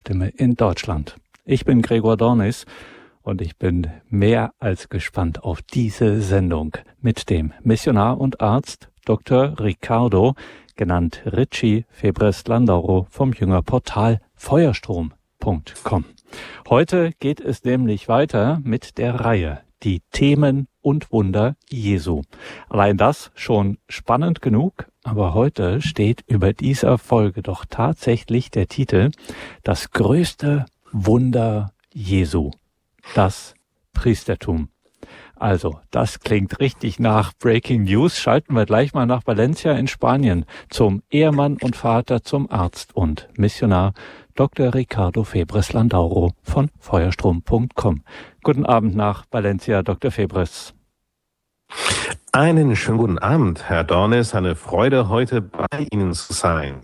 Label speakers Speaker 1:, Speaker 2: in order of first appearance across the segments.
Speaker 1: Stimme in Deutschland. Ich bin Gregor Dornis und ich bin mehr als gespannt auf diese Sendung mit dem Missionar und Arzt Dr. Ricardo, genannt Richie Febres-Landauro vom Jüngerportal Feuerstrom.com. Heute geht es nämlich weiter mit der Reihe Die Themen und Wunder Jesu. Allein das schon spannend genug, aber heute steht über dieser Folge doch tatsächlich der Titel Das größte Wunder Jesu, das Priestertum. Also, das klingt richtig nach Breaking News. Schalten wir gleich mal nach Valencia in Spanien zum Ehemann und Vater, zum Arzt und Missionar Dr. Ricardo Febres-Landauro von Feuerstrom.com. Guten Abend nach Valencia, Dr. Febres.
Speaker 2: Einen schönen guten Abend, Herr Dornis. Eine Freude, heute bei Ihnen zu sein.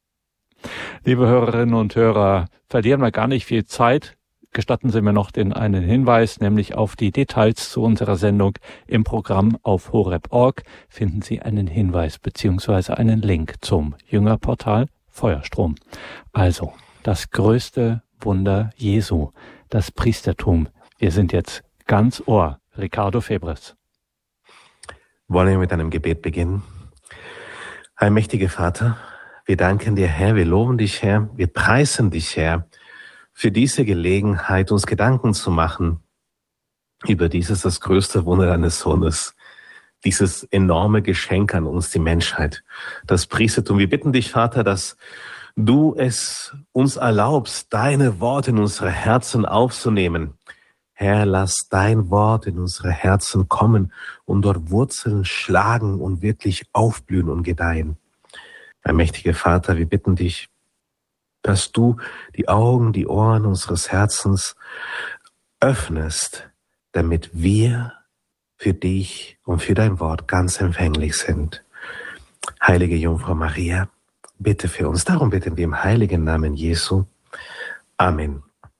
Speaker 1: Liebe Hörerinnen und Hörer, verlieren wir gar nicht viel Zeit. Gestatten Sie mir noch einen Hinweis, nämlich auf die Details zu unserer Sendung. Im Programm auf horeb.org finden Sie einen Hinweis bzw. einen Link zum Jüngerportal Feuerstrom. Also, das größte Wunder Jesu, das Priestertum. Wir sind jetzt ganz Ohr. Ricardo Febres.
Speaker 2: Wollen wir mit einem Gebet beginnen? Allmächtiger Vater, wir danken dir, Herr, wir loben dich, Herr, wir preisen dich, Herr, für diese Gelegenheit, uns Gedanken zu machen über das größte Wunder deines Sohnes, dieses enorme Geschenk an uns, die Menschheit, das Priestertum. Wir bitten dich, Vater, dass du es uns erlaubst, deine Worte in unsere Herzen aufzunehmen. Herr, lass dein Wort in unsere Herzen kommen und dort Wurzeln schlagen und wirklich aufblühen und gedeihen. Allmächtiger Vater, wir bitten dich, dass du die Augen, die Ohren unseres Herzens öffnest, damit wir für dich und für dein Wort ganz empfänglich sind. Heilige Jungfrau Maria, bitte für uns. Darum bitten wir im heiligen Namen Jesu. Amen.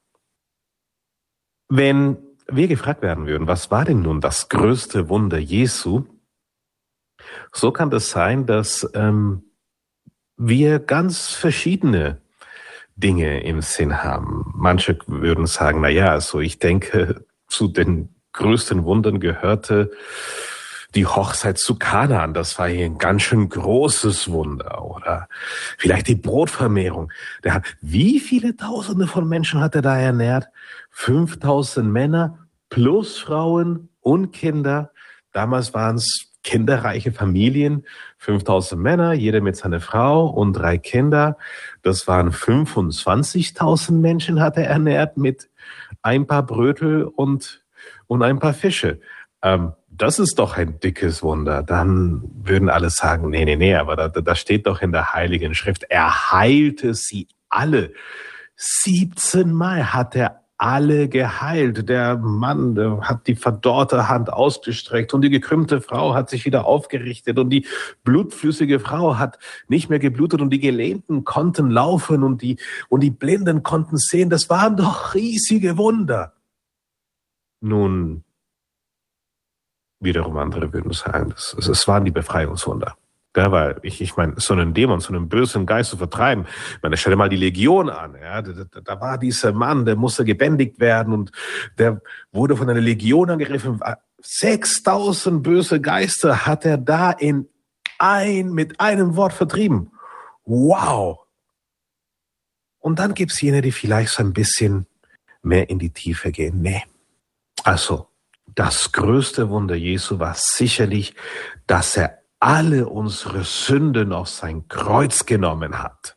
Speaker 2: Wenn wir gefragt werden würden, was war denn nun das größte Wunder Jesu, so kann das sein, dass wir ganz verschiedene Dinge im Sinn haben. Manche würden sagen, ich denke, zu den größten Wundern gehörte die Hochzeit zu Kanaan. Das war hier ein ganz schön großes Wunder. Oder vielleicht die Brotvermehrung. Wie viele Tausende von Menschen hat er da ernährt? 5000 Männer plus Frauen und Kinder. Damals waren es kinderreiche Familien, 5000 Männer, jeder mit seiner Frau und 3 Kinder. Das waren 25.000 Menschen hat er ernährt mit ein paar Brötel und ein paar Fische. Das ist doch ein dickes Wunder. Dann würden alle sagen, nee, aber da steht doch in der Heiligen Schrift, er heilte sie alle. 17 Mal hat er alle geheilt. Der Mann, der hat die verdorrte Hand ausgestreckt und die gekrümmte Frau hat sich wieder aufgerichtet und die blutflüssige Frau hat nicht mehr geblutet und die Gelähmten konnten laufen und die Blinden konnten sehen. Das waren doch riesige Wunder. Nun, wiederum andere würden sagen, es waren die Befreiungswunder. Ja, weil ich meine, so einen Dämon, so einen bösen Geist zu vertreiben, ich meine, stell dir mal die Legion an, ja, da war dieser Mann, der musste gebändigt werden und der wurde von einer Legion angegriffen. 6000 böse Geister hat er da mit einem Wort vertrieben. Wow! Und dann gibt's jene, die vielleicht so ein bisschen mehr in die Tiefe gehen. Nee. Also, das größte Wunder Jesu war sicherlich, dass er alle unsere Sünden auf sein Kreuz genommen hat.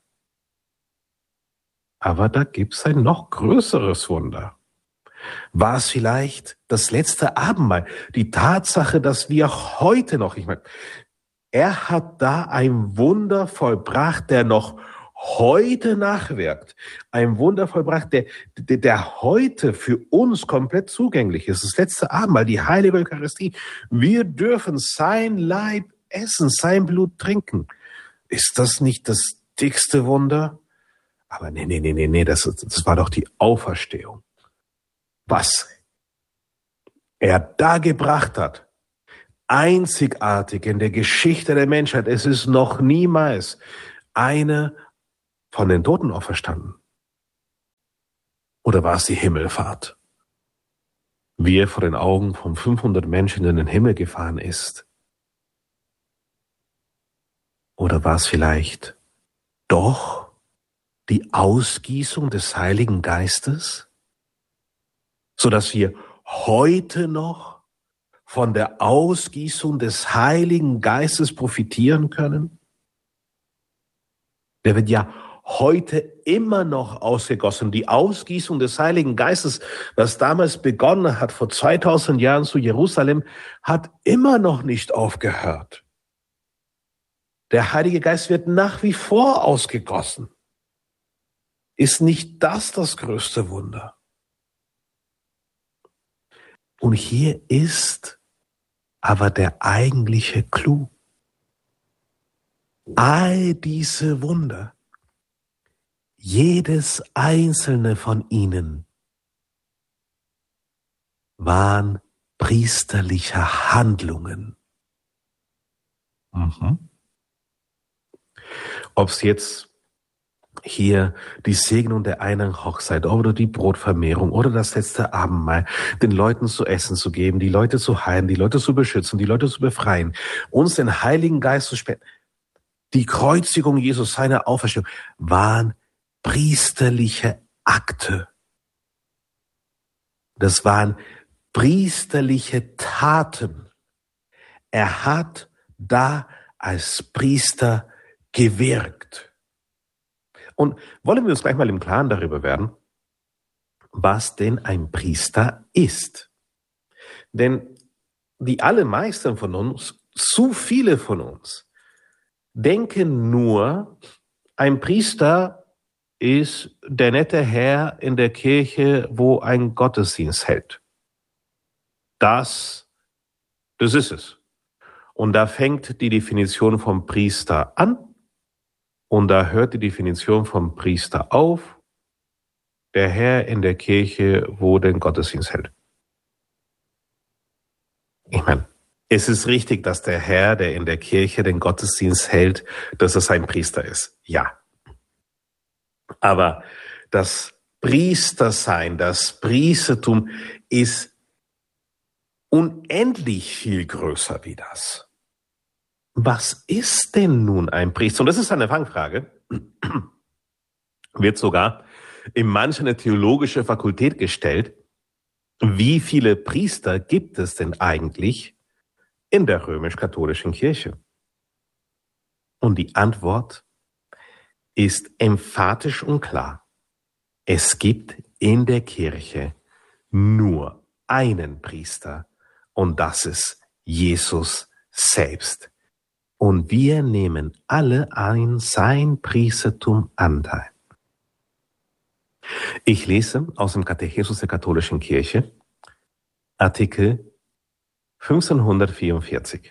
Speaker 2: Aber da gibt's ein noch größeres Wunder. War es vielleicht das letzte Abendmahl? Die Tatsache, dass wir heute noch, er hat da ein Wunder vollbracht, der noch heute nachwirkt. Ein Wunder vollbracht, der heute für uns komplett zugänglich ist. Das letzte Abendmahl, die heilige Eucharistie. Wir dürfen sein Leib essen, sein Blut trinken. Ist das nicht das dickste Wunder? Aber nee, das war doch die Auferstehung. Was er da gebracht hat, einzigartig in der Geschichte der Menschheit, es ist noch niemals eine von den Toten auferstanden. Oder war es die Himmelfahrt? Wie er vor den Augen von 500 Menschen in den Himmel gefahren ist? Oder war es vielleicht doch die Ausgießung des Heiligen Geistes, sodass wir heute noch von der Ausgießung des Heiligen Geistes profitieren können? Der wird ja heute immer noch ausgegossen. Die Ausgießung des Heiligen Geistes, was damals begonnen hat, vor 2000 Jahren zu Jerusalem, hat immer noch nicht aufgehört. Der Heilige Geist wird nach wie vor ausgegossen. Ist nicht das größte Wunder? Und hier ist aber der eigentliche Clou. All diese Wunder, jedes einzelne von ihnen, waren priesterliche Handlungen. Ob es jetzt hier die Segnung der einen Hochzeit oder die Brotvermehrung oder das letzte Abendmahl, den Leuten zu essen zu geben, die Leute zu heilen, die Leute zu beschützen, die Leute zu befreien, uns den Heiligen Geist zu spenden, die Kreuzigung Jesus, seine Auferstehung, waren priesterliche Akte. Das waren priesterliche Taten. Er hat da als Priester gewirkt. Und wollen wir uns gleich mal im Klaren darüber werden, was denn ein Priester ist. Denn die allermeisten von uns, zu viele von uns, denken nur, ein Priester ist der nette Herr in der Kirche, wo ein Gottesdienst hält. Das ist es. Und da fängt die Definition vom Priester an und da hört die Definition vom Priester auf. Der Herr in der Kirche, wo den Gottesdienst hält. Ich meine, es ist richtig, dass der Herr, der in der Kirche den Gottesdienst hält, dass es ein Priester ist. Ja. Aber das Priestersein, das Priestertum ist unendlich viel größer wie das. Was ist denn nun ein Priester? Und das ist eine Fangfrage. Wird sogar in manchen eine theologische Fakultät gestellt. Wie viele Priester gibt es denn eigentlich in der römisch-katholischen Kirche? Und die Antwort ist emphatisch und klar. Es gibt in der Kirche nur einen Priester und das ist Jesus selbst. Und wir nehmen alle an sein Priestertum Anteil. Ich lese aus dem Katechismus der katholischen Kirche, Artikel 1544.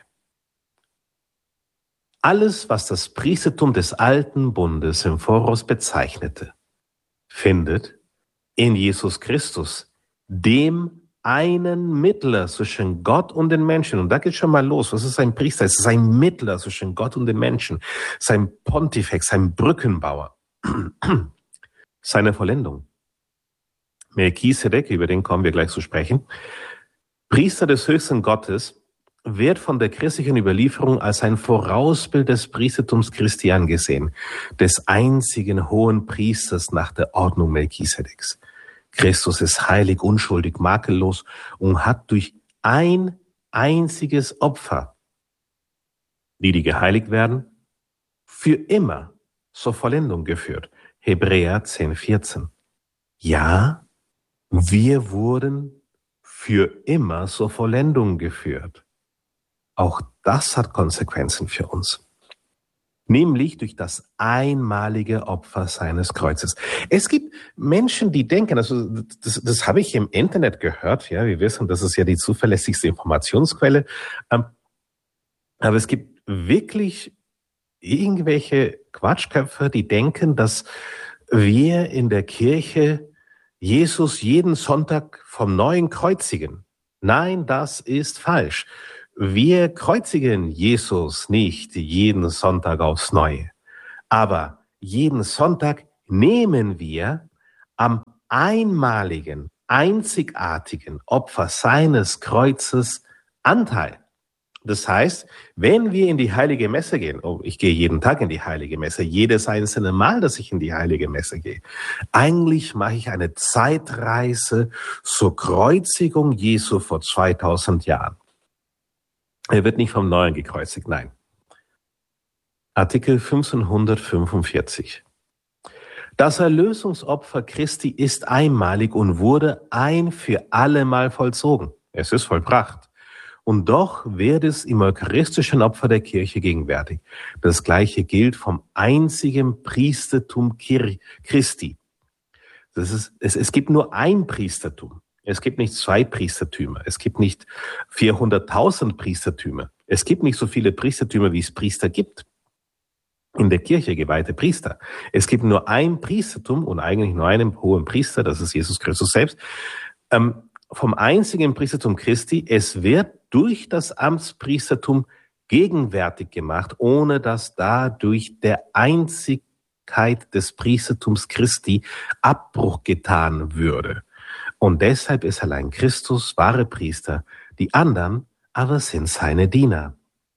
Speaker 2: Alles, was das Priestertum des alten Bundes im Voraus bezeichnete, findet in Jesus Christus, dem einen Mittler zwischen Gott und den Menschen. Und da geht schon mal los. Was ist ein Priester? Es ist ein Mittler zwischen Gott und den Menschen. Sein Pontifex, sein Brückenbauer. Seine Vollendung. Melchisedek, über den kommen wir gleich zu sprechen. Priester des höchsten Gottes wird von der christlichen Überlieferung als ein Vorausbild des Priestertums Christi angesehen, des einzigen hohen Priesters nach der Ordnung Melchisedeks. Christus ist heilig, unschuldig, makellos und hat durch ein einziges Opfer, die geheiligt werden, für immer zur Vollendung geführt. Hebräer 10,14. Ja, wir wurden für immer zur Vollendung geführt. Auch das hat Konsequenzen für uns. Nämlich durch das einmalige Opfer seines Kreuzes. Es gibt Menschen, die denken, also das habe ich im Internet gehört, ja, wir wissen, das ist ja die zuverlässigste Informationsquelle, aber es gibt wirklich irgendwelche Quatschköpfe, die denken, dass wir in der Kirche Jesus jeden Sonntag vom Neuen kreuzigen. Nein, das ist falsch. Wir kreuzigen Jesus nicht jeden Sonntag aufs Neue. Aber jeden Sonntag nehmen wir am einmaligen, einzigartigen Opfer seines Kreuzes Anteil. Das heißt, wenn wir in die Heilige Messe gehen, ich gehe jeden Tag in die Heilige Messe, jedes einzelne Mal, dass ich in die Heilige Messe gehe, eigentlich mache ich eine Zeitreise zur Kreuzigung Jesu vor 2000 Jahren. Er wird nicht vom Neuen gekreuzigt, nein. Artikel 1545. Das Erlösungsopfer Christi ist einmalig und wurde ein für allemal vollzogen. Es ist vollbracht. Und doch wird es im eucharistischen Opfer der Kirche gegenwärtig. Das Gleiche gilt vom einzigen Priestertum Christi. Es gibt nur ein Priestertum. Es gibt nicht zwei Priestertümer. Es gibt nicht 400.000 Priestertümer. Es gibt nicht so viele Priestertümer, wie es Priester gibt. In der Kirche geweihte Priester. Es gibt nur ein Priestertum und eigentlich nur einen hohen Priester, das ist Jesus Christus selbst. Vom einzigen Priestertum Christi, es wird durch das Amtspriestertum gegenwärtig gemacht, ohne dass dadurch der Einzigkeit des Priestertums Christi Abbruch getan würde. Und deshalb ist allein Christus wahre Priester, die anderen aber sind seine Diener.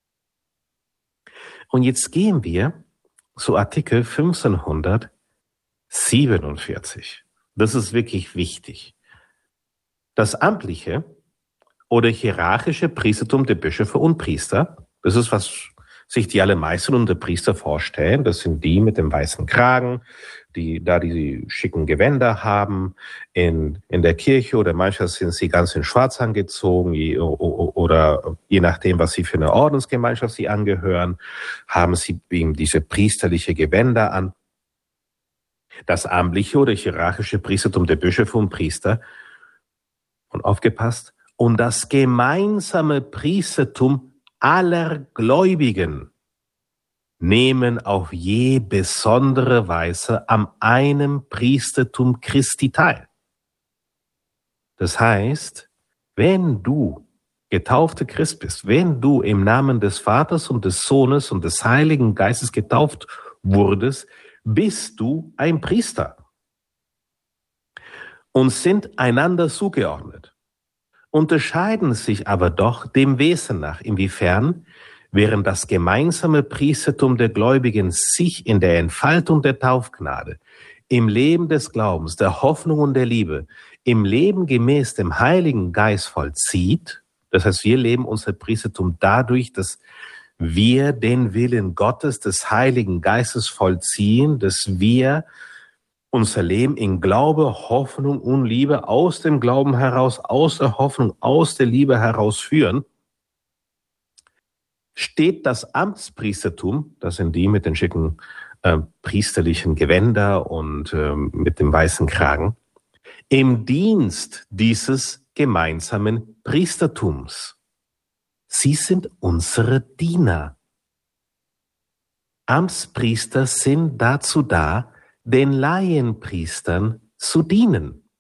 Speaker 2: Und jetzt gehen wir zu Artikel 1547. Das ist wirklich wichtig. Das amtliche oder hierarchische Priestertum der Bischöfe und Priester, das ist, was sich die allermeisten unter Priester vorstellen. Das sind die mit dem weißen Kragen, die schicken Gewänder haben in der Kirche, oder manchmal sind sie ganz in Schwarz angezogen, oder je nachdem, was sie für eine Ordensgemeinschaft sie angehören, haben sie eben diese priesterliche Gewänder an. Das amtliche oder hierarchische Priestertum der Bischöfe und Priester, und aufgepasst, und das gemeinsame Priestertum aller Gläubigen nehmen auf je besondere Weise am einem Priestertum Christi teil. Das heißt, wenn du getaufter Christ bist, wenn du im Namen des Vaters und des Sohnes und des Heiligen Geistes getauft wurdest, bist du ein Priester und sind einander zugeordnet, unterscheiden sich aber doch dem Wesen nach, inwiefern, während das gemeinsame Priestertum der Gläubigen sich in der Entfaltung der Taufgnade, im Leben des Glaubens, der Hoffnung und der Liebe, im Leben gemäß dem Heiligen Geist vollzieht. Das heißt, wir leben unser Priestertum dadurch, dass wir den Willen Gottes, des Heiligen Geistes vollziehen, dass wir unser Leben in Glaube, Hoffnung und Liebe aus dem Glauben heraus, aus der Hoffnung, aus der Liebe heraus führen. Steht das Amtspriestertum, das sind die mit den schicken priesterlichen Gewänder und mit dem weißen Kragen, im Dienst dieses gemeinsamen Priestertums. Sie sind unsere Diener. Amtspriester sind dazu da, den Laienpriestern zu dienen.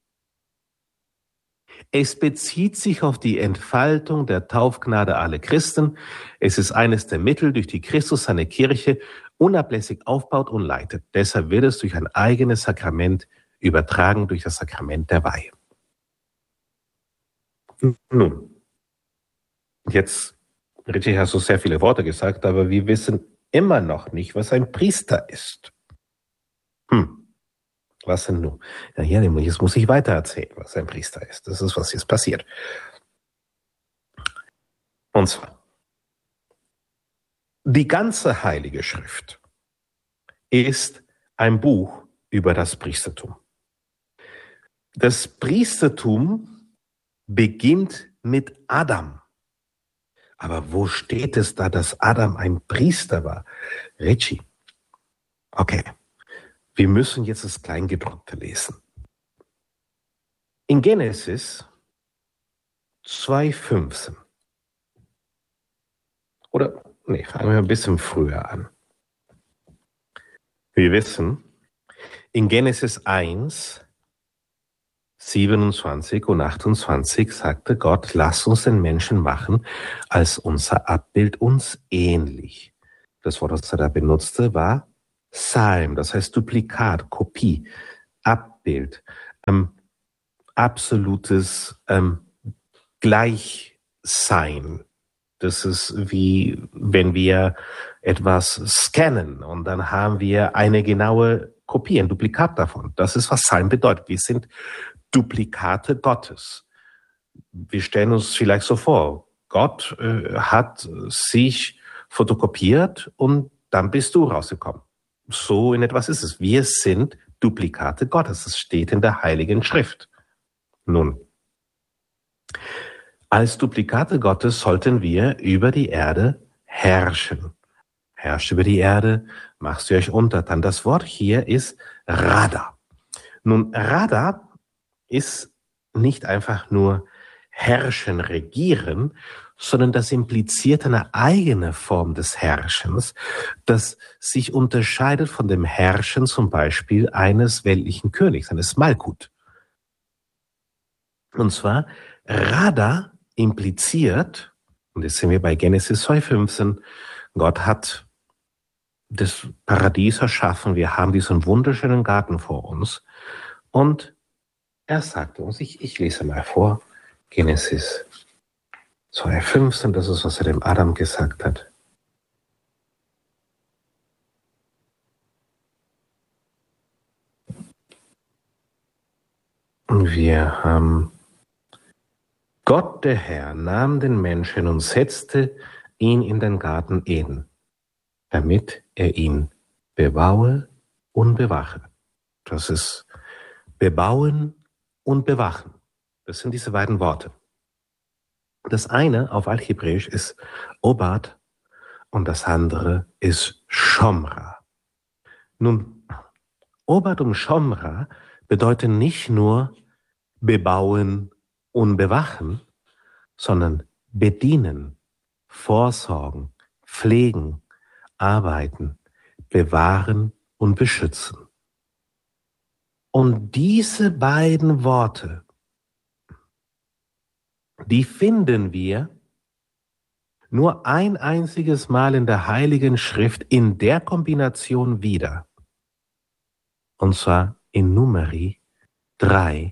Speaker 2: Es bezieht sich auf die Entfaltung der Taufgnade aller Christen. Es ist eines der Mittel, durch die Christus seine Kirche unablässig aufbaut und leitet. Deshalb wird es durch ein eigenes Sakrament übertragen, durch das Sakrament der Weihe. Nun, jetzt, Richie, hast du sehr viele Worte gesagt, aber wir wissen immer noch nicht, was ein Priester ist. Was denn nun? Ja, jetzt muss ich weitererzählen, was ein Priester ist. Das ist, was jetzt passiert. Und zwar, die ganze Heilige Schrift ist ein Buch über das Priestertum. Das Priestertum beginnt mit Adam. Aber wo steht es da, dass Adam ein Priester war? Richie. Okay. Wir müssen jetzt das Kleingedruckte lesen. In Genesis 2,15. Fangen wir ein bisschen früher an. Wir wissen, in Genesis 1, 27 und 28 sagte Gott, lass uns den Menschen machen, als unser Abbild uns ähnlich. Das Wort, das er da benutzte, war Psalm, das heißt Duplikat, Kopie, Abbild. absolutes Gleichsein. Das ist wie wenn wir etwas scannen und dann haben wir eine genaue Kopie, ein Duplikat davon. Das ist, was Sein bedeutet. Wir sind Duplikate Gottes. Wir stellen uns vielleicht so vor, Gott hat sich fotokopiert und dann bist du rausgekommen. So in etwas ist es. Wir sind Duplikate Gottes. Das steht in der Heiligen Schrift. Nun, als Duplikate Gottes sollten wir über die Erde herrschen. Herrscht über die Erde, machst du euch untertan. Das Wort hier ist Rada. Nun, Rada ist nicht einfach nur herrschen, regieren, sondern das impliziert eine eigene Form des Herrschens, das sich unterscheidet von dem Herrschen zum Beispiel eines weltlichen Königs, eines Malkut. Und zwar, Rada impliziert, und jetzt sind wir bei Genesis 2,15, Gott hat das Paradies erschaffen, wir haben diesen wunderschönen Garten vor uns, und er sagte uns, ich lese mal vor, Genesis 2,15, das ist, was er dem Adam gesagt hat. Und wir haben, Gott der Herr nahm den Menschen und setzte ihn in den Garten Eden, damit er ihn bebaue und bewache. Das ist bebauen und bewachen. Das sind diese beiden Worte. Das eine auf Althebräisch ist Obad und das andere ist Shomra. Nun, Obad und Shomra bedeuten nicht nur bebauen und bewachen, sondern bedienen, vorsorgen, pflegen, arbeiten, bewahren und beschützen. Und diese beiden Worte, die finden wir nur ein einziges Mal in der Heiligen Schrift in der Kombination wieder. Und zwar in Numeri 3,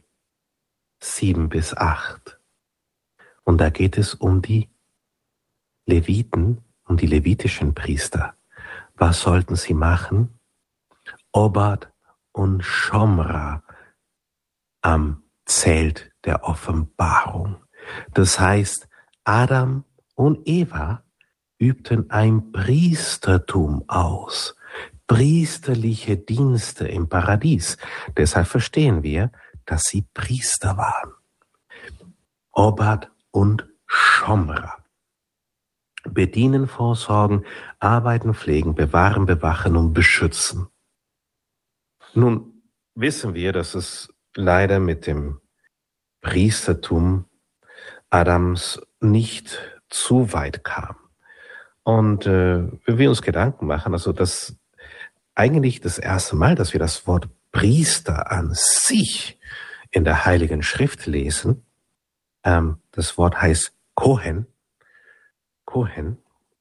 Speaker 2: 7-8. Und da geht es um die Leviten, um die levitischen Priester. Was sollten sie machen? Obad und Shomra am Zelt der Offenbarung. Das heißt, Adam und Eva übten ein Priestertum aus, priesterliche Dienste im Paradies. Deshalb verstehen wir, dass sie Priester waren. Obad und Shomra. Bedienen, vorsorgen, arbeiten, pflegen, bewahren, bewachen und beschützen. Nun wissen wir, dass es leider mit dem Priestertum Adams nicht zu weit kam. Und wenn wir uns Gedanken machen, also das eigentlich das erste Mal, dass wir das Wort Priester an sich in der Heiligen Schrift lesen, das Wort heißt Kohen. Kohen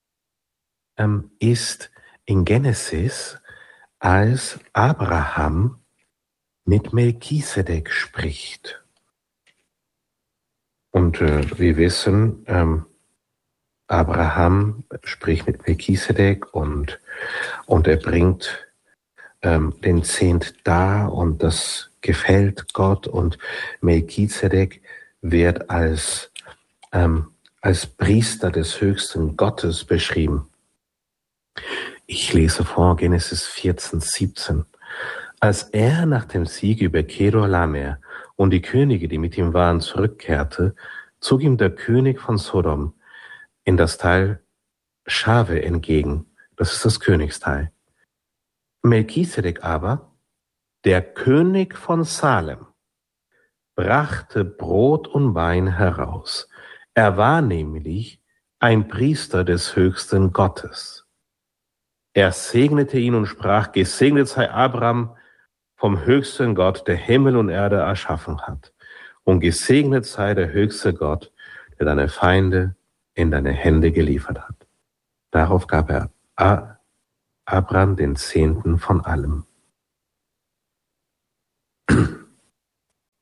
Speaker 2: ist in Genesis, als Abraham mit Melchisedek spricht. Und wir wissen, Abraham spricht mit Melchisedek und er bringt den Zehnt dar und das gefällt Gott und Melchisedek wird als Priester des höchsten Gottes beschrieben. Ich lese vor Genesis 14:17. Als er nach dem Sieg über Kedorlaomer und die Könige, die mit ihm waren, zurückkehrte, zog ihm der König von Sodom in das Tal Schave entgegen. Das ist das Königsteil. Melchisedek aber, der König von Salem, brachte Brot und Wein heraus. Er war nämlich ein Priester des höchsten Gottes. Er segnete ihn und sprach, gesegnet sei Abraham vom höchsten Gott, der Himmel und Erde erschaffen hat. Und gesegnet sei der höchste Gott, der deine Feinde in deine Hände geliefert hat. Darauf gab er Abraham den Zehnten von allem.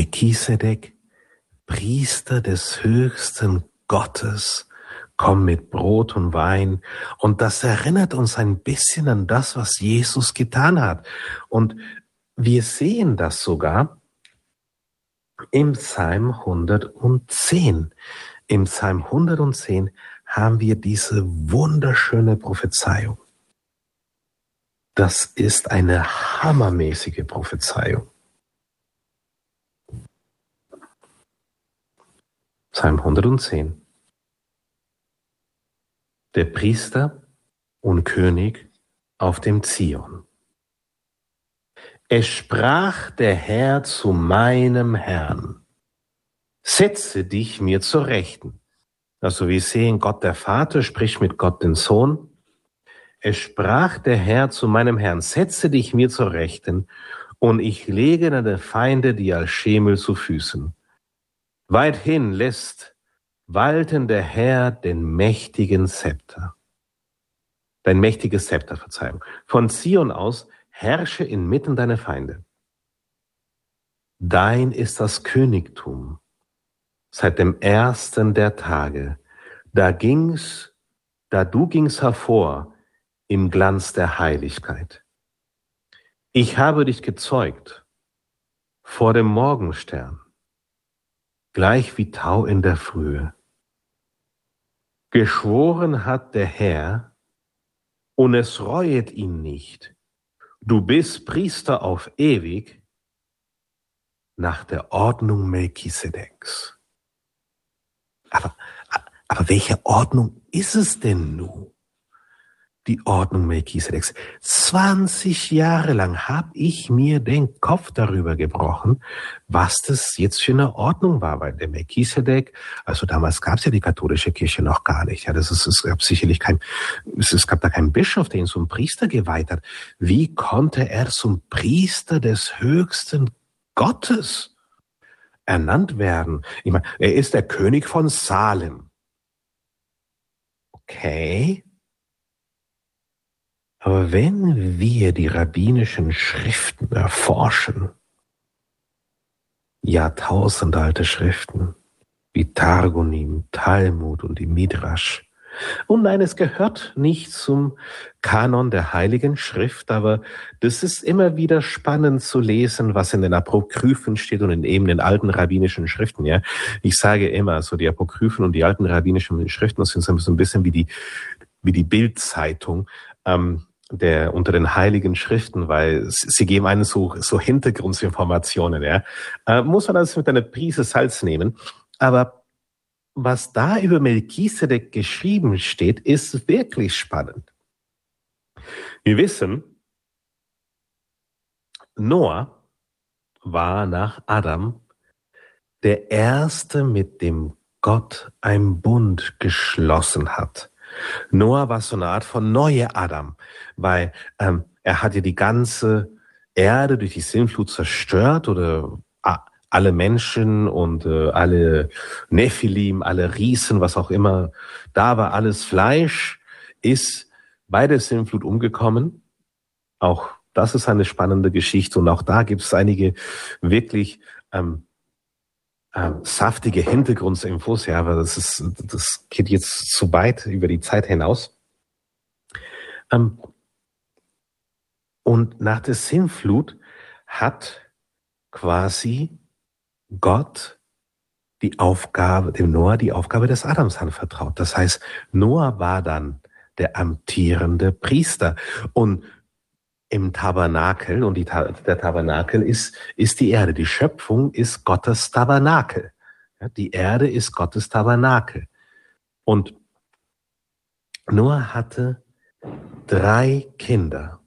Speaker 2: Melchisedek, Priester des höchsten Gottes, komm mit Brot und Wein. Und das erinnert uns ein bisschen an das, was Jesus getan hat. Und wir sehen das sogar im Psalm 110. Im Psalm 110 haben wir diese wunderschöne Prophezeiung. Das ist eine hammermäßige Prophezeiung. Psalm 110. Der Priester und König auf dem Zion. Es sprach der Herr zu meinem Herrn: Setze dich mir zur Rechten. Also wir sehen, Gott der Vater spricht mit Gott den Sohn. Es sprach der Herr zu meinem Herrn: Setze dich mir zur Rechten, und ich lege deine Feinde dir als Schemel zu Füßen. Weithin lässt walten der Herr den mächtigen Zepter. Dein mächtiges Zepter, Verzeihung. Von Zion aus herrsche inmitten deiner Feinde. Dein ist das Königtum seit dem ersten der Tage. Da du gingst hervor im Glanz der Heiligkeit. Ich habe dich gezeugt vor dem Morgenstern, gleich wie Tau in der Frühe. Geschworen hat der Herr, und es reuet ihn nicht. Du bist Priester auf ewig nach der Ordnung Melchisedeks. Aber welche Ordnung ist es denn nun? Die Ordnung Melchisedeks. 20 Jahre lang habe ich mir den Kopf darüber gebrochen, was das jetzt für eine Ordnung war, weil der Melchisedek, also damals gab es ja die katholische Kirche noch gar nicht. Ja, es gab da keinen Bischof, der ihn zum Priester geweiht hat. Wie konnte er zum Priester des höchsten Gottes ernannt werden? Ich meine, er ist der König von Salem. Okay. Aber wenn wir die rabbinischen Schriften erforschen, jahrtausendalte Schriften wie Targunim, Talmud und die Midrash, und nein, es gehört nicht zum Kanon der Heiligen Schrift, aber das ist immer wieder spannend zu lesen, was in den Apokryphen steht und in eben den alten rabbinischen Schriften. Ja, ich sage immer, so die Apokryphen und die alten rabbinischen Schriften, das sind so ein bisschen wie die Bild-Zeitung. Unter den heiligen Schriften, weil sie geben einen so Hintergrundinformationen, ja. Muss man das mit einer Prise Salz nehmen. Aber was da über Melchisedek geschrieben steht, ist wirklich spannend. Wir wissen, Noah war nach Adam der Erste, mit dem Gott einen Bund geschlossen hat. Noah war so eine Art von neue Adam, weil er hatte die ganze Erde durch die Sintflut zerstört oder alle Menschen und alle Nephilim, alle Riesen, was auch immer da war, alles Fleisch ist bei der Sintflut umgekommen. Auch das ist eine spannende Geschichte und auch da gibt es einige wirklich saftige Hintergrundinfos, ja, aber das geht jetzt zu weit über die Zeit hinaus. Und nach der Sintflut hat quasi Gott dem Noah die Aufgabe des Adams anvertraut. Das heißt, Noah war dann der amtierende Priester. Und im Tabernakel, und der Tabernakel ist die Erde. Die Schöpfung ist Gottes Tabernakel. Ja, die Erde ist Gottes Tabernakel. Und Noah hatte 3 Kinder.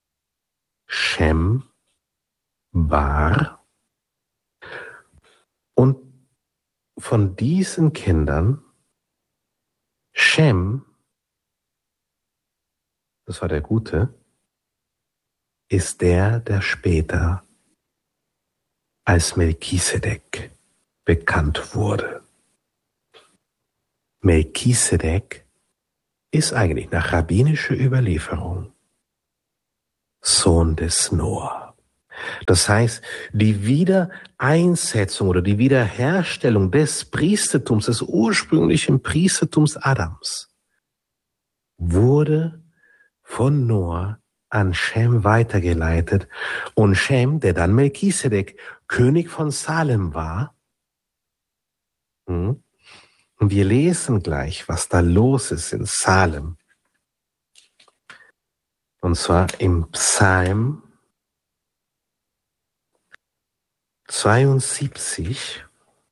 Speaker 2: Shem, Bar. Und von diesen Kindern, Shem, das war der Gute, ist der später als Melchisedek bekannt wurde. Melchisedek ist eigentlich nach rabbinischer Überlieferung Sohn des Noah. Das heißt, die Wiedereinsetzung oder die Wiederherstellung des Priestertums, des ursprünglichen Priestertums Adams, wurde von Noah an Schem weitergeleitet. Und Schem, der dann Melchisedek, König von Salem war. Und wir lesen gleich, was da los ist in Salem. Und zwar im Psalm 72.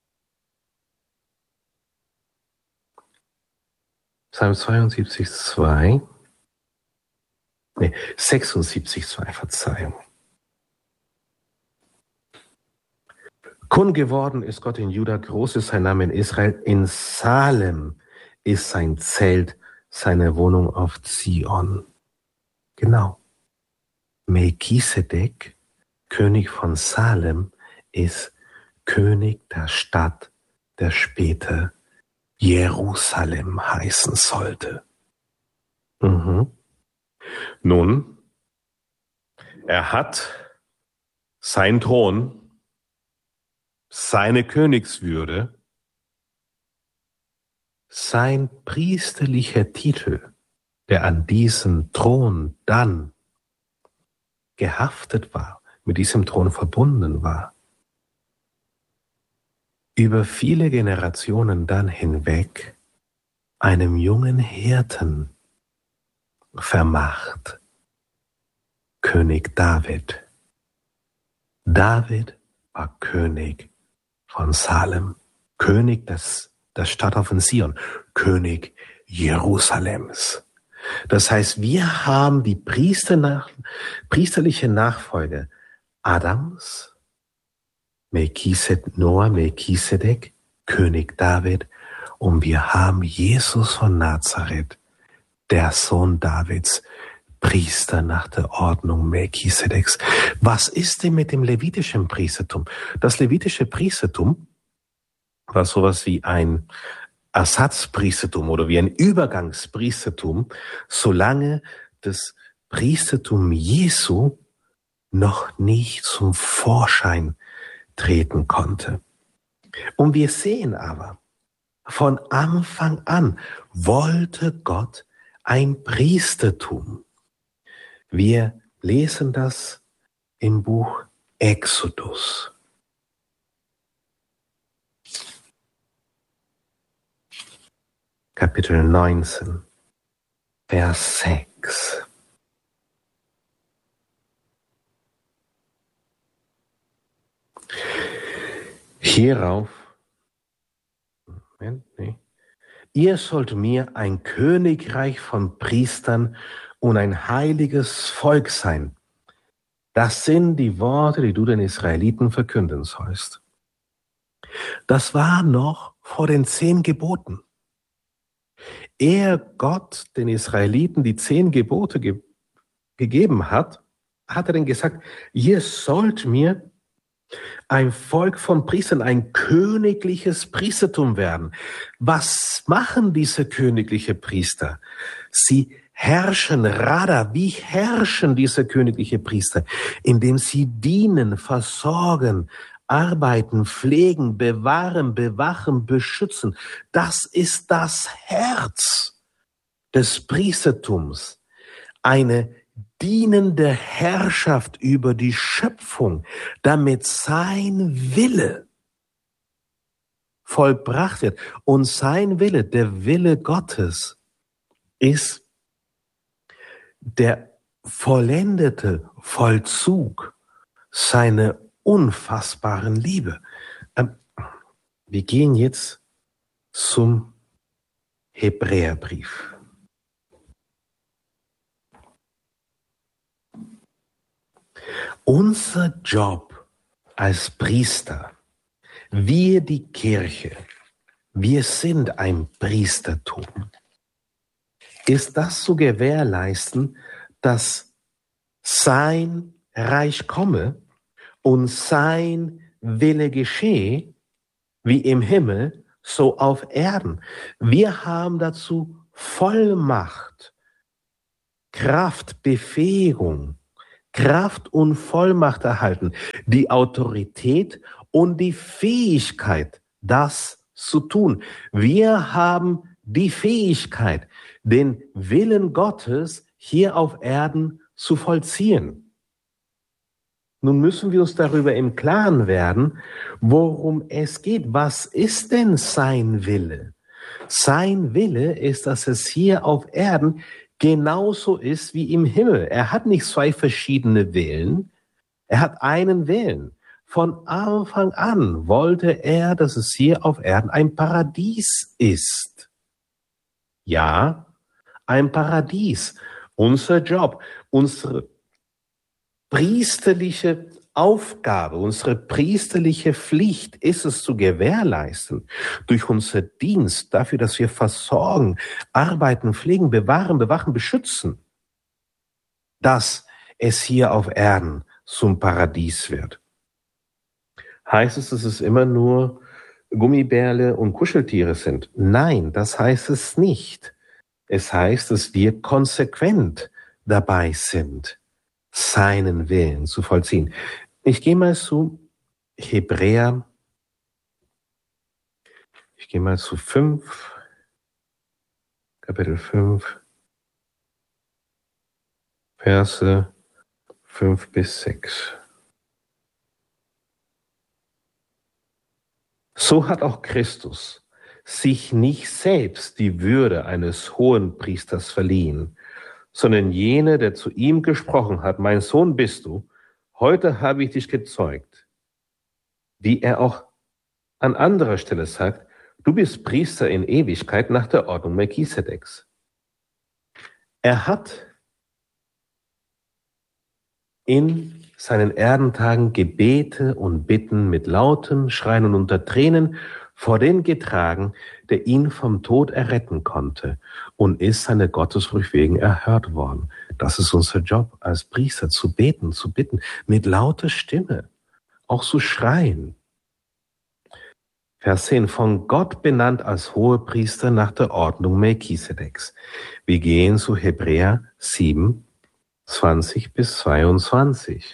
Speaker 2: Psalm 72, 2. 76, 2, Verzeihung. Kund geworden ist Gott in Juda, groß ist sein Name in Israel. In Salem ist sein Zelt, seine Wohnung auf Zion. Genau. Melchisedek, König von Salem, ist König der Stadt, der später Jerusalem heißen sollte. Nun, er hat seinen Thron, seine Königswürde, sein priesterlicher Titel, der an diesem Thron dann gehaftet war, mit diesem Thron verbunden war, über viele Generationen dann hinweg einem jungen Hirten vermacht, König David. David war König von Salem, König der Stadt auf dem Zion, König Jerusalems. Das heißt, wir haben die priesterliche Nachfolge Adams, Noah, Melchisedek, König David, und wir haben Jesus von Nazareth, der Sohn Davids, Priester nach der Ordnung Melchisedeks. Was ist denn mit dem levitischen Priestertum? Das levitische Priestertum war sowas wie ein Ersatzpriestertum oder wie ein Übergangspriestertum, solange das Priestertum Jesu noch nicht zum Vorschein treten konnte. Und wir sehen aber, von Anfang an wollte Gott ein Priestertum. Wir lesen das im Buch Exodus. Kapitel 19, Vers 6. Hierauf, ihr sollt mir ein Königreich von Priestern und ein heiliges Volk sein. Das sind die Worte, die du den Israeliten verkünden sollst. Das war noch vor den 10 Geboten. Ehe Gott den Israeliten die 10 Gebote gegeben hat, hat er denn gesagt, ihr sollt mir ein Volk von Priestern, ein königliches Priestertum werden. Was machen diese königliche Priester? Sie herrschen, wie herrschen diese königliche Priester? Indem sie dienen, versorgen, arbeiten, pflegen, bewahren, bewachen, beschützen. Das ist das Herz des Priestertums. Eine dienende Herrschaft über die Schöpfung, damit sein Wille vollbracht wird. Und sein Wille, der Wille Gottes, ist der vollendete Vollzug seiner unfassbaren Liebe. Wir gehen jetzt zum Hebräerbrief. Unser Job als Priester, wir die Kirche, wir sind ein Priestertum, ist das zu gewährleisten, dass sein Reich komme und sein Wille geschehe, wie im Himmel, so auf Erden. Wir haben dazu Vollmacht, Kraft, Befähigung, Kraft und Vollmacht erhalten, die Autorität und die Fähigkeit, das zu tun. Wir haben die Fähigkeit, den Willen Gottes hier auf Erden zu vollziehen. Nun müssen wir uns darüber im Klaren werden, worum es geht. Was ist denn sein Wille? Sein Wille ist, dass es hier auf Erden genauso ist wie im Himmel. Er hat nicht zwei verschiedene Willen, er hat einen Willen. Von Anfang an wollte er, dass es hier auf Erden ein Paradies ist. Ja, ein Paradies. Unser Job, unsere priesterliche Aufgabe, unsere priesterliche Pflicht ist es zu gewährleisten, durch unser Dienst, dafür, dass wir versorgen, arbeiten, pflegen, bewahren, bewachen, beschützen, dass es hier auf Erden zum Paradies wird. Heißt es, dass es immer nur Gummibärle und Kuscheltiere sind? Nein, das heißt es nicht. Es heißt, dass wir konsequent dabei sind, seinen Willen zu vollziehen. Ich gehe mal zu Hebräer, zu 5, Kapitel 5, Verse 5 bis 6. So hat auch Christus sich nicht selbst die Würde eines Hohenpriesters verliehen, sondern jene, der zu ihm gesprochen hat, mein Sohn bist du, heute habe ich dich gezeugt. Wie er auch an anderer Stelle sagt, du bist Priester in Ewigkeit nach der Ordnung Melchisedeks. Er hat in seinen Erdentagen Gebete und Bitten mit lautem Schreien und unter Tränen vor den getragen, der ihn vom Tod erretten konnte, und ist seine Gottesfurcht wegen erhört worden. Das ist unser Job als Priester, zu beten, zu bitten, mit lauter Stimme, auch zu schreien. Vers 10, von Gott benannt als Hohepriester nach der Ordnung Melchisedeks. Wir gehen zu Hebräer 7, 20 bis 22.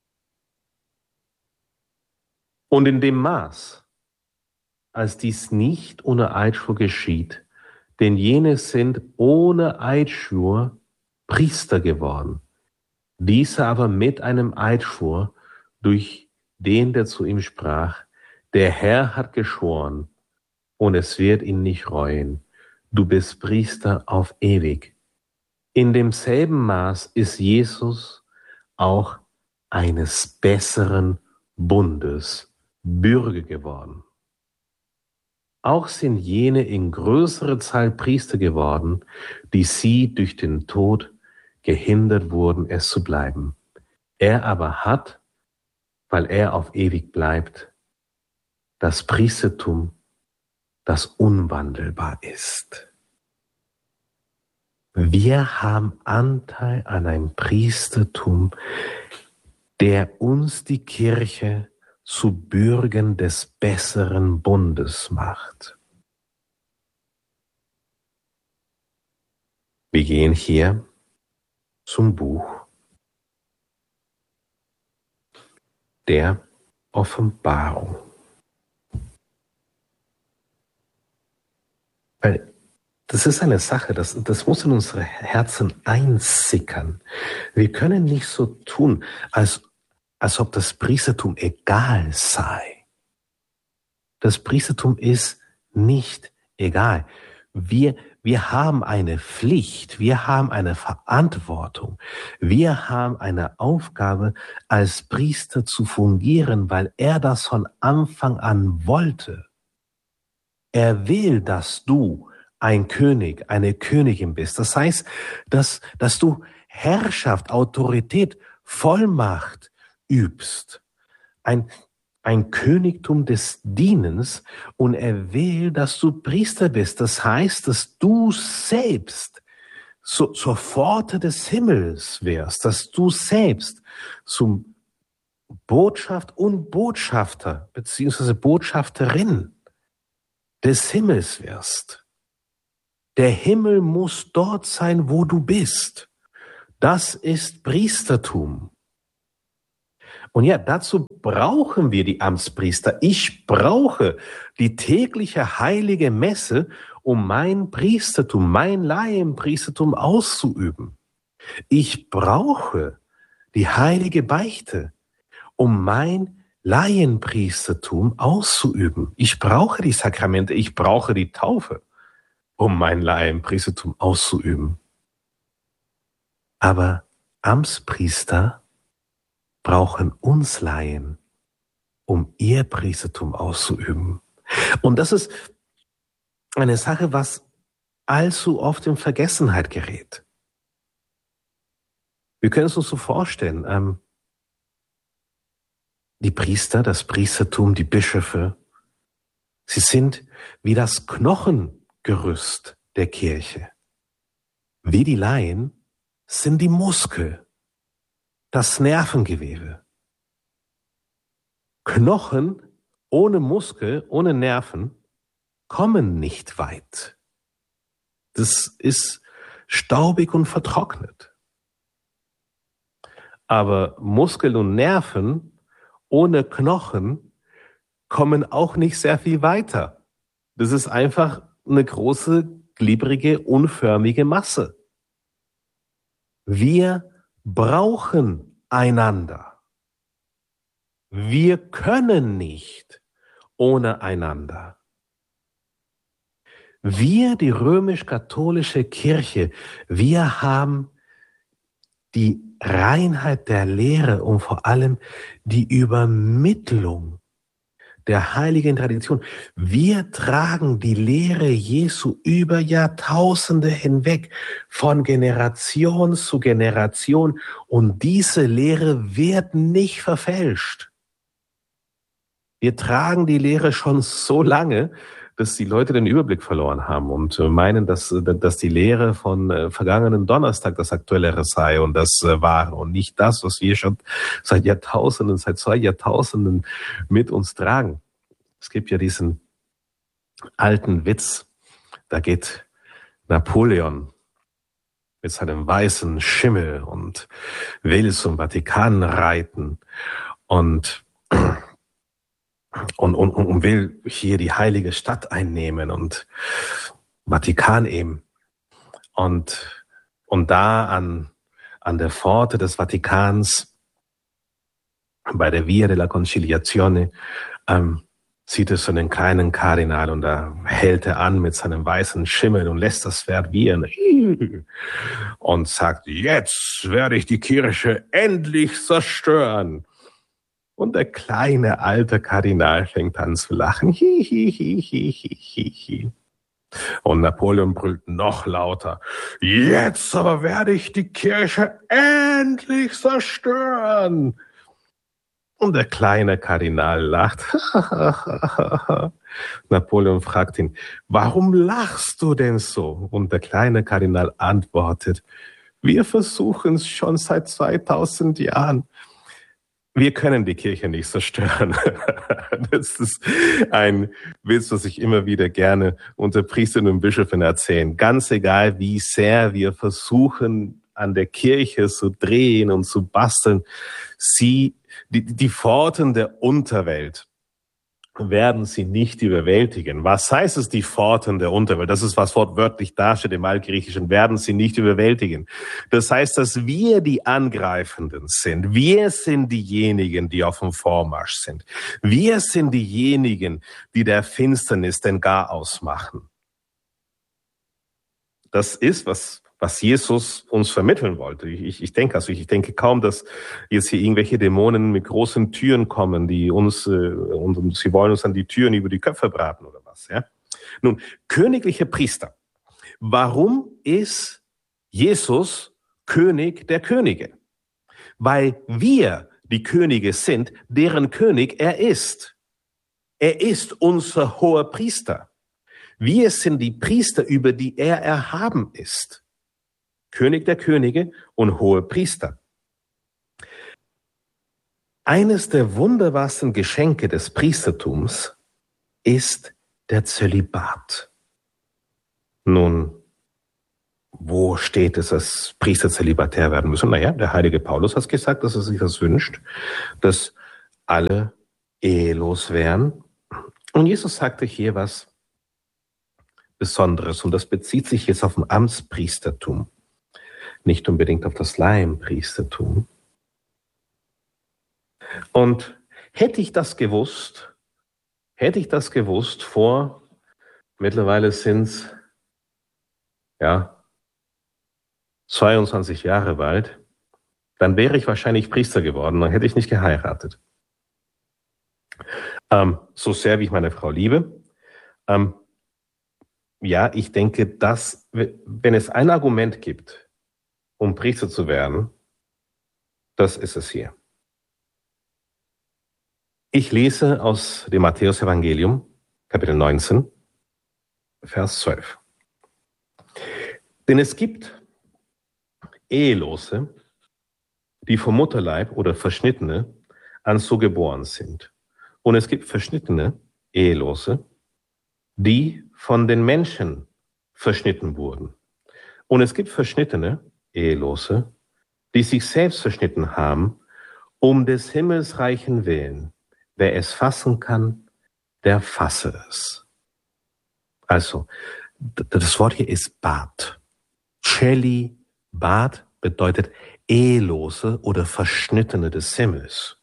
Speaker 2: Und in dem Maß, als dies nicht ohne Eidschwur geschieht, denn jene sind ohne Eidschwur Priester geworden, diese aber mit einem Eidschwur durch den, der zu ihm sprach, der Herr hat geschworen, und es wird ihn nicht reuen, du bist Priester auf ewig. In demselben Maß ist Jesus auch eines besseren Bundes Bürger geworden. Auch sind jene in größerer Zahl Priester geworden, die sie durch den Tod gehindert wurden, es zu bleiben. Er aber hat, weil er auf ewig bleibt, das Priestertum, das unwandelbar ist. Wir haben Anteil an einem Priestertum, der uns die Kirche zu Bürgern des besseren Bundes macht. Wir gehen hier zum Buch der Offenbarung. Weil das ist eine Sache, das muss in unsere Herzen einsickern. Wir können nicht so tun, als ob das Priestertum egal sei. Das Priestertum ist nicht egal. Wir haben eine Pflicht, wir haben eine Verantwortung, wir haben eine Aufgabe, als Priester zu fungieren, weil er das von Anfang an wollte. Er will, dass du ein König, eine Königin bist. Das heißt, dass du Herrschaft, Autorität, Vollmacht übst. Ein Königtum des Dienens, und er will, dass du Priester bist. Das heißt, dass du selbst zur Pforte des Himmels wirst, dass du selbst zum Botschaft und Botschafter beziehungsweise Botschafterin des Himmels wirst. Der Himmel muss dort sein, wo du bist. Das ist Priestertum. Und ja, dazu brauchen wir die Amtspriester. Ich brauche die tägliche heilige Messe, um mein Priestertum, mein Laienpriestertum auszuüben. Ich brauche die heilige Beichte, um mein Laienpriestertum auszuüben. Ich brauche die Sakramente, ich brauche die Taufe, um mein Laienpriestertum auszuüben. Aber Amtspriester brauchen uns Laien, um ihr Priestertum auszuüben. Und das ist eine Sache, was allzu oft in Vergessenheit gerät. Wir können es uns so vorstellen, die Priester, das Priestertum, die Bischöfe, sie sind wie das Knochengerüst der Kirche. Wir, die Laien, sind die Muskel, das Nervengewebe. Knochen ohne Muskel, ohne Nerven kommen nicht weit. Das ist staubig und vertrocknet. Aber Muskel und Nerven ohne Knochen kommen auch nicht sehr viel weiter. Das ist einfach eine große, glibbrige, unförmige Masse. Wir brauchen einander. Wir können nicht ohne einander. Wir, die römisch-katholische Kirche, wir haben die Reinheit der Lehre und vor allem die Übermittlung der heiligen Tradition. Wir tragen die Lehre Jesu über Jahrtausende hinweg, von Generation zu Generation, und diese Lehre wird nicht verfälscht. Wir tragen die Lehre schon so lange, dass die Leute den Überblick verloren haben und meinen, dass die Lehre von vergangenen Donnerstag das Aktuellere sei und das Wahre und nicht das, was wir schon seit Jahrtausenden, seit 2 Jahrtausenden mit uns tragen. Es gibt ja diesen alten Witz, da geht Napoleon mit seinem weißen Schimmel und will zum Vatikan reiten und will hier die heilige Stadt einnehmen und Vatikan eben. Und da an der Pforte des Vatikans, bei der Via della Conciliazione, sieht es so einen kleinen Kardinal und da hält er an mit seinem weißen Schimmel und lässt das Pferd wiehern und sagt, jetzt werde ich die Kirche endlich zerstören. Und der kleine alte Kardinal fängt an zu lachen. Hi, hi, hi, hi, hi, hi. Und Napoleon brüllt noch lauter. Jetzt aber werde ich die Kirche endlich zerstören. Und der kleine Kardinal lacht. Napoleon fragt ihn, warum lachst du denn so? Und der kleine Kardinal antwortet, wir versuchen es schon seit 2000 Jahren. Wir können die Kirche nicht zerstören. Das ist ein Witz, was ich immer wieder gerne unter Priestern und Bischöfen erzählen. Ganz egal, wie sehr wir versuchen, an der Kirche zu drehen und zu basteln, die Pforten der Unterwelt werden sie nicht überwältigen. Was heißt es, die Pforten der Unterwelt? Das ist, was wortwörtlich dasteht im Altgriechischen, werden sie nicht überwältigen. Das heißt, dass wir die Angreifenden sind. Wir sind diejenigen, die auf dem Vormarsch sind. Wir sind diejenigen, die der Finsternis den Garaus machen. Das ist, was Jesus uns vermitteln wollte. Ich denke kaum, dass jetzt hier irgendwelche Dämonen mit großen Türen kommen, die uns und sie wollen uns dann die Türen über die Köpfe braten oder was. Ja? Nun, königliche Priester. Warum ist Jesus König der Könige? Weil wir die Könige sind, deren König er ist. Er ist unser hoher Priester. Wir sind die Priester, über die er erhaben ist. König der Könige und hohe Priester. Eines der wunderbarsten Geschenke des Priestertums ist der Zölibat. Nun, wo steht es, dass Priester zölibatär werden müssen? Naja, der heilige Paulus hat gesagt, dass er sich das wünscht, dass alle ehelos wären. Und Jesus sagte hier was Besonderes, und das bezieht sich jetzt auf ein Amtspriestertum, nicht unbedingt auf das Laienpriestertum. Und hätte ich das gewusst vor, mittlerweile sind es 22 Jahre bald, dann wäre ich wahrscheinlich Priester geworden, dann hätte ich nicht geheiratet. So sehr wie ich meine Frau liebe. Ich denke, dass, wenn es ein Argument gibt, um Priester zu werden, das ist es hier. Ich lese aus dem Matthäus-Evangelium, Kapitel 19, Vers 12. Denn es gibt Ehelose, die vom Mutterleib oder Verschnittene an so geboren sind. Und es gibt verschnittene Ehelose, die von den Menschen verschnitten wurden. Und es gibt verschnittene Ehelose, die sich selbst verschnitten haben, um des Himmelsreichen willen. Wer es fassen kann, der fasse es. Also, das Wort hier ist Bat. Bat bedeutet Ehelose oder Verschnittene des Himmels.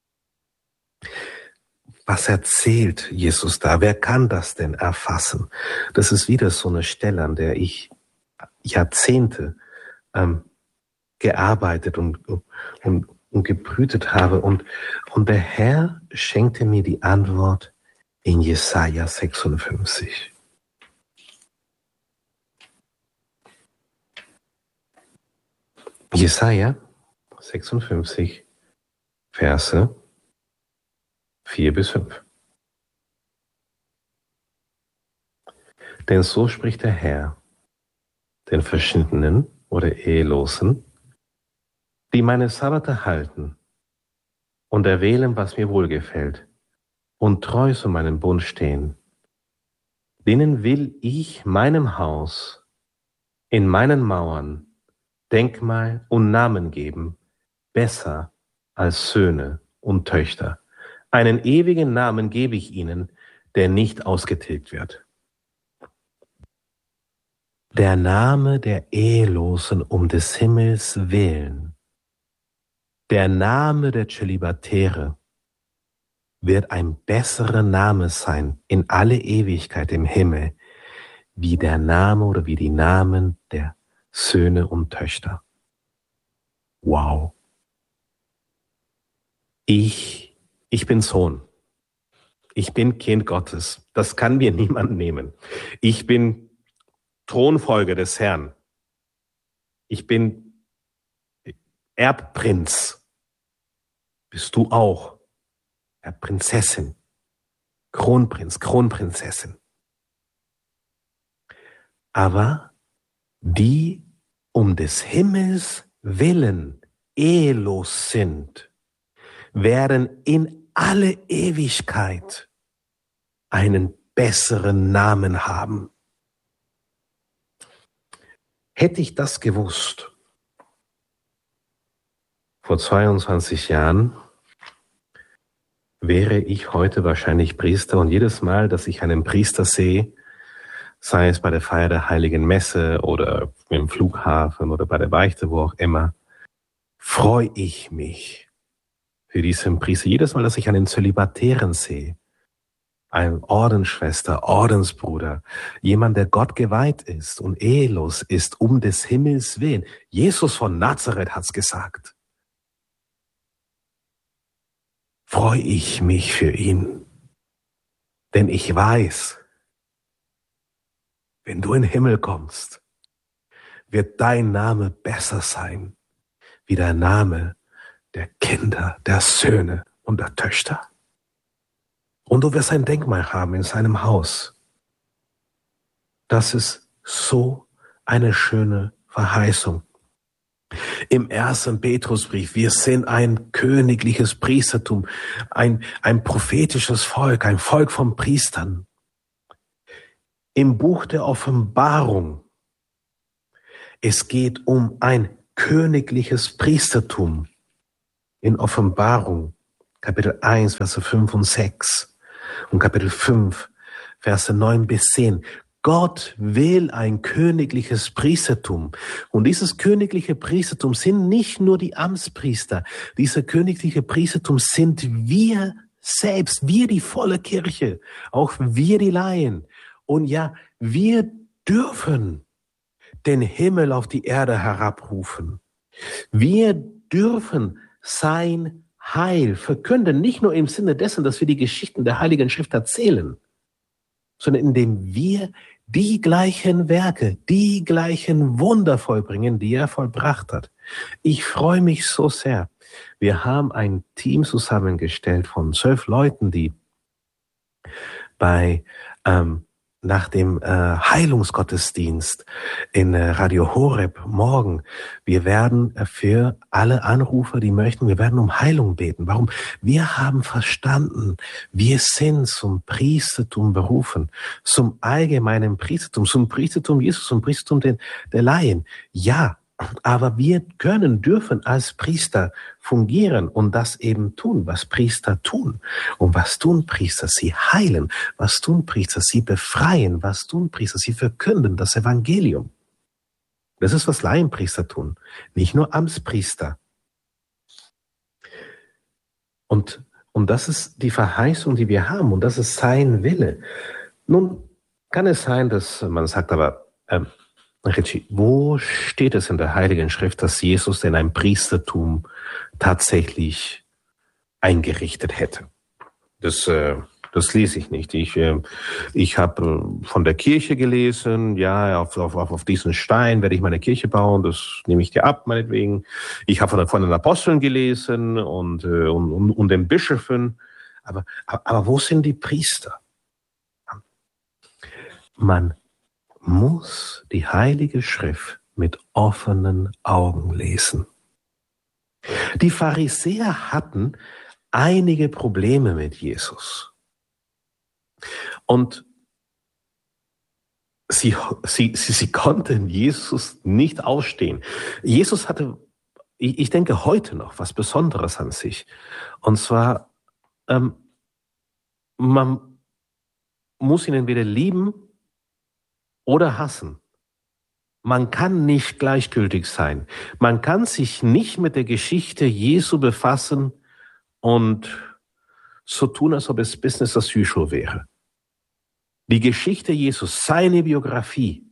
Speaker 2: Was erzählt Jesus da? Wer kann das denn erfassen? Das ist wieder so eine Stelle, an der ich Jahrzehnte gearbeitet und gebrütet habe. Und der Herr schenkte mir die Antwort in Jesaja 56. Jesaja 56, Verse 4 bis 5. Denn so spricht der Herr, den Verschnittenen oder Ehelosen, die meine Sabbate halten und erwählen, was mir wohlgefällt, und treu zu meinem Bund stehen. Denen will ich meinem Haus, in meinen Mauern, Denkmal und Namen geben, besser als Söhne und Töchter. Einen ewigen Namen gebe ich ihnen, der nicht ausgetilgt wird. Der Name der Ehelosen um des Himmels willen, der Name der Zölibatäre wird ein besserer Name sein in alle Ewigkeit im Himmel, wie der Name oder wie die Namen der Söhne und Töchter. Wow. Ich bin Sohn. Ich bin Kind Gottes. Das kann mir niemand nehmen. Ich bin Thronfolger des Herrn. Ich bin Erbprinz. Bist du auch. Erbprinzessin. Kronprinz, Kronprinzessin. Aber die um des Himmels willen ehelos sind, werden in alle Ewigkeit einen besseren Namen haben. Hätte ich das gewusst, vor 22 Jahren, wäre ich heute wahrscheinlich Priester, und jedes Mal, dass ich einen Priester sehe, sei es bei der Feier der Heiligen Messe oder im Flughafen oder bei der Beichte, wo auch immer, freue ich mich für diesen Priester. Jedes Mal, dass ich einen Zölibatären sehe, eine Ordensschwester, Ordensbruder, jemand, der Gott geweiht ist und ehelos ist, um des Himmels willen. Jesus von Nazareth hat's gesagt. Freue ich mich für ihn, denn ich weiß, wenn du in den Himmel kommst, wird dein Name besser sein, wie der Name der Kinder, der Söhne und der Töchter. Und du wirst ein Denkmal haben in seinem Haus. Das ist so eine schöne Verheißung. Im 1. Petrusbrief, wir sind ein königliches Priestertum, ein prophetisches Volk, ein Volk von Priestern. Im Buch der Offenbarung Es geht um ein königliches Priestertum. In Offenbarung, Kapitel 1, Verse 5 und 6 und Kapitel 5, Verse 9 bis 10. Gott will ein königliches Priestertum. Und dieses königliche Priestertum sind nicht nur die Amtspriester. Dieses königliche Priestertum sind wir selbst, wir die volle Kirche, auch wir die Laien. Und ja, wir dürfen den Himmel auf die Erde herabrufen. Wir dürfen sein Heil verkünden, nicht nur im Sinne dessen, dass wir die Geschichten der Heiligen Schrift erzählen, sondern indem wir die gleichen Werke, die gleichen Wunder vollbringen, die er vollbracht hat. Ich freue mich so sehr. Wir haben ein Team zusammengestellt von 12 Leuten, die nach dem Heilungsgottesdienst in Radio Horeb morgen, wir werden für alle Anrufer, die möchten, wir werden um Heilung beten. Warum? Wir haben verstanden, wir sind zum Priestertum berufen, zum allgemeinen Priestertum, zum Priestertum Jesus, zum Priestertum der Laien. Ja, aber wir dürfen als Priester fungieren und das eben tun, was Priester tun. Und was tun Priester? Sie heilen. Was tun Priester? Sie befreien. Was tun Priester? Sie verkünden das Evangelium. Das ist, was Laienpriester tun, nicht nur Amtspriester. Und das ist die Verheißung, die wir haben, und das ist sein Wille. Nun kann es sein, dass man sagt, aber Richie, wo steht es in der Heiligen Schrift, dass Jesus denn ein Priestertum tatsächlich eingerichtet hätte? Das lese ich nicht. Ich habe von der Kirche gelesen, ja, auf diesen Stein werde ich meine Kirche bauen, das nehme ich dir ab, meinetwegen. Ich habe von den Aposteln gelesen und den Bischöfen. Aber wo sind die Priester? Man muss die Heilige Schrift mit offenen Augen lesen. Die Pharisäer hatten einige Probleme mit Jesus. Und sie konnten Jesus nicht ausstehen. Jesus hatte, ich denke, heute noch was Besonderes an sich. Und zwar, man muss ihn entweder lieben oder hassen. Man kann nicht gleichgültig sein. Man kann sich nicht mit der Geschichte Jesu befassen und so tun, als ob es Business as usual wäre. Die Geschichte Jesus, seine Biografie,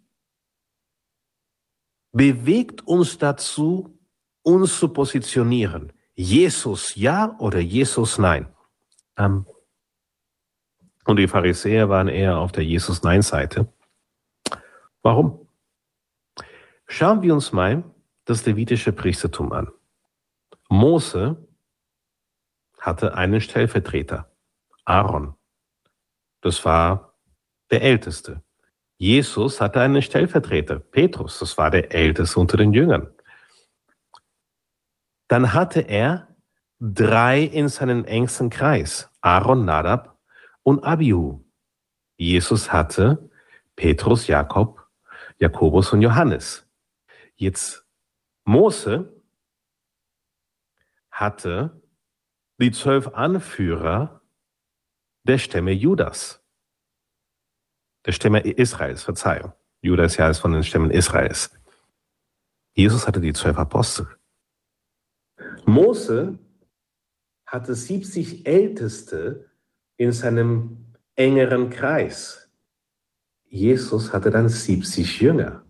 Speaker 2: bewegt uns dazu, uns zu positionieren. Jesus ja oder Jesus nein. Und die Pharisäer waren eher auf der Jesus-Nein-Seite. Warum? Schauen wir uns mal das levitische Priestertum an. Mose hatte einen Stellvertreter, Aaron. Das war der Älteste. Jesus hatte einen Stellvertreter, Petrus. Das war der Älteste unter den Jüngern. Dann hatte er 3 in seinen engsten Kreis, Aaron, Nadab und Abihu. Jesus hatte Petrus, Jakobus und Johannes. Jetzt Mose hatte die 12 Anführer der Stämme Judas. Der Stämme Israels, Verzeihung. Judas ja ist von den Stämmen Israels. Jesus hatte die 12 Apostel. Mose hatte 70 Älteste in seinem engeren Kreis. Jesus hatte dann 70 Jünger.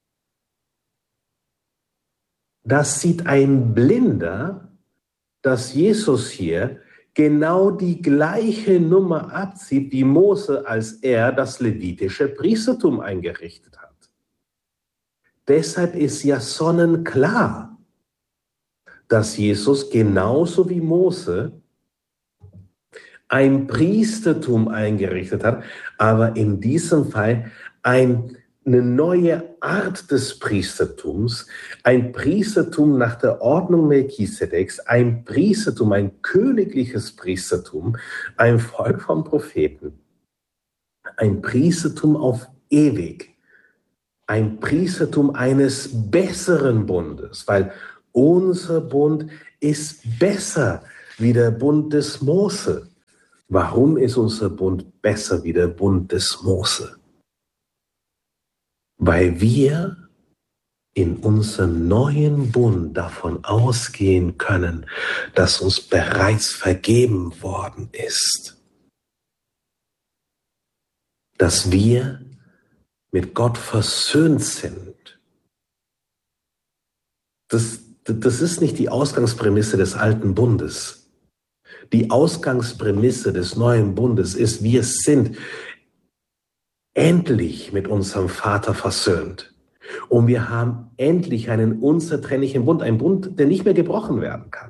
Speaker 2: Das sieht ein Blinder, dass Jesus hier genau die gleiche Nummer abzieht wie Mose, als er das levitische Priestertum eingerichtet hat. Deshalb ist ja sonnenklar, dass Jesus genauso wie Mose ein Priestertum eingerichtet hat, aber in diesem Fall eine neue Art des Priestertums, ein Priestertum nach der Ordnung Melchisedeks, ein Priestertum, ein königliches Priestertum, ein Volk von Propheten, ein Priestertum auf ewig. ein Priestertum eines besseren Bundes, weil unser Bund ist besser wie der Bund des Mose. Warum ist unser Bund besser wie der Bund des Mose? Weil wir in unserem neuen Bund davon ausgehen können, dass uns bereits vergeben worden ist. Dass wir mit Gott versöhnt sind. Das ist nicht die Ausgangsprämisse des alten Bundes. Die Ausgangsprämisse des neuen Bundes ist, wir sind endlich mit unserem Vater versöhnt. Und wir haben endlich einen unzertrennlichen Bund, einen Bund, der nicht mehr gebrochen werden kann.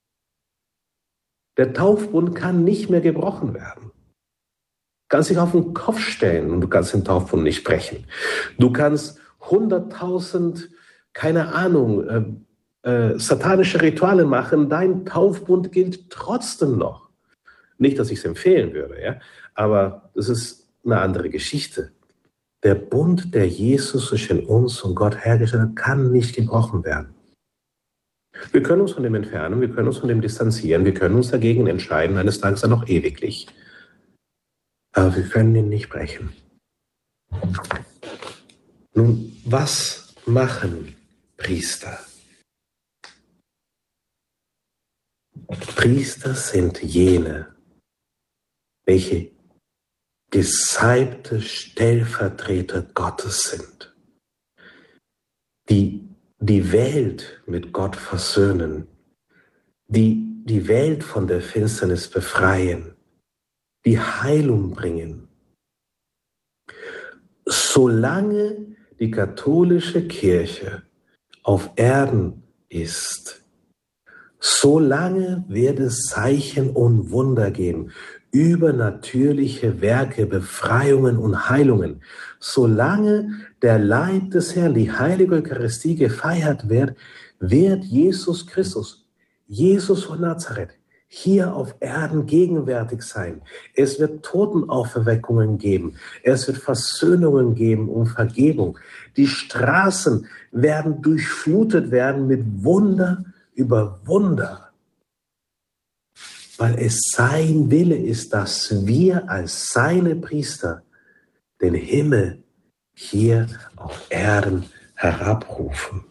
Speaker 2: Der Taufbund kann nicht mehr gebrochen werden. Du kannst dich auf den Kopf stellen und du kannst den Taufbund nicht brechen. Du kannst 100.000, keine Ahnung, satanische Rituale machen, dein Taufbund gilt trotzdem noch. Nicht, dass ich es empfehlen würde, ja, aber das ist eine andere Geschichte. Der Bund, der Jesus zwischen uns und Gott hergestellt hat, kann nicht gebrochen werden. Wir können uns von dem entfernen, wir können uns von dem distanzieren, wir können uns dagegen entscheiden, eines Tages dann noch ewiglich. Aber wir können ihn nicht brechen. Nun, was machen Priester? Priester sind jene, welche gesalbte Stellvertreter Gottes sind, die die Welt mit Gott versöhnen, die die Welt von der Finsternis befreien, die Heilung bringen. Solange die katholische Kirche auf Erden ist, solange wird es Zeichen und Wunder geben, übernatürliche Werke, Befreiungen und Heilungen. Solange der Leib des Herrn, die heilige Eucharistie gefeiert wird, wird Jesus Christus, Jesus von Nazareth, hier auf Erden gegenwärtig sein. Es wird Totenauferweckungen geben. Es wird Versöhnungen geben und Vergebung. Die Straßen werden durchflutet werden mit Wunder über Wunder. Weil es sein Wille ist, dass wir als seine Priester den Himmel hier auf Erden herabrufen.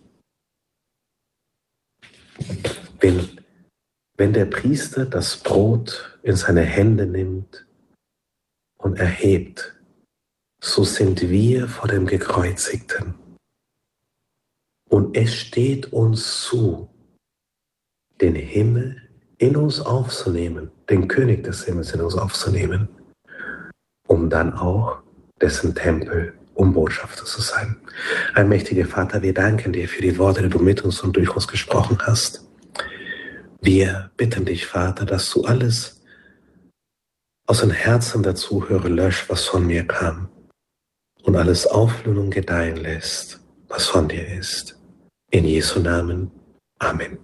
Speaker 2: Wenn der Priester das Brot in seine Hände nimmt und erhebt, so sind wir vor dem Gekreuzigten. Und es steht uns zu, den Himmel in uns aufzunehmen, den König des Himmels in uns aufzunehmen, um dann auch dessen Tempel und Botschafter zu sein. Allmächtiger Vater, wir danken dir für die Worte, die du mit uns und durch uns gesprochen hast. Wir bitten dich, Vater, dass du alles aus den Herzen der Zuhörer löscht, was von mir kam, und alles aufblühen und gedeihen lässt, was von dir ist. In Jesu Namen. Amen.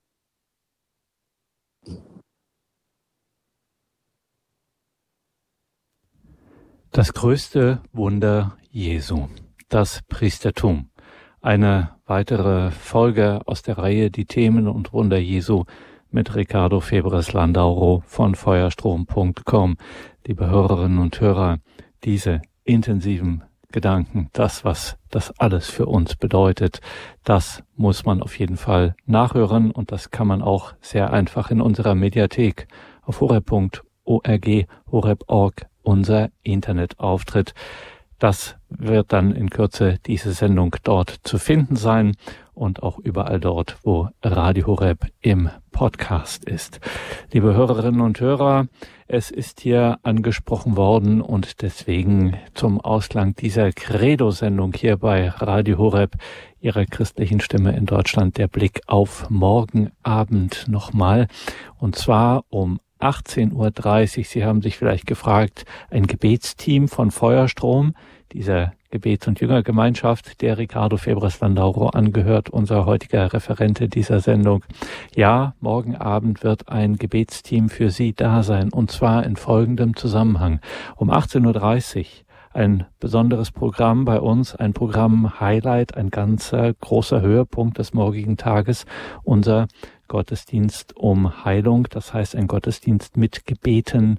Speaker 1: Das größte Wunder Jesu, das Priestertum. Eine weitere Folge aus der Reihe Die Themen und Wunder Jesu mit Ricardo Febres-Landauro von feuerstrom.com. Liebe Hörerinnen und Hörer, diese intensiven Gedanken, das, was das alles für uns bedeutet, das muss man auf jeden Fall nachhören und das kann man auch sehr einfach in unserer Mediathek auf horeb.org, horeb.org, unser Internetauftritt. Das wird dann in Kürze diese Sendung dort zu finden sein und auch überall dort, wo Radio Horeb im Podcast ist. Liebe Hörerinnen und Hörer, es ist hier angesprochen worden und deswegen zum Ausklang dieser Credo-Sendung hier bei Radio Horeb, Ihrer christlichen Stimme in Deutschland, der Blick auf morgen Abend nochmal, und zwar um 18.30 Uhr. Sie haben sich vielleicht gefragt, ein Gebetsteam von Feuerstrom, dieser Gebets- und Jüngergemeinschaft, der Ricardo Febres-Landauro angehört, unser heutiger Referente dieser Sendung. Ja, morgen Abend wird ein Gebetsteam für Sie da sein, und zwar in folgendem Zusammenhang. Um 18.30 Uhr ein besonderes Programm bei uns, ein Programm-Highlight, ein ganzer großer Höhepunkt des morgigen Tages, unser Gottesdienst um Heilung, das heißt ein Gottesdienst mit Gebeten